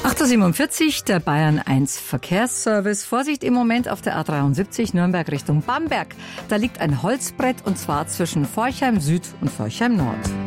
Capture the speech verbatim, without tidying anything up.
acht Uhr siebenundvierzig, der Bayern eins Verkehrsservice. Vorsicht im Moment auf der A dreiundsiebzig Nürnberg Richtung Bamberg. Da liegt ein Holzbrett und zwar zwischen Forchheim Süd und Forchheim Nord.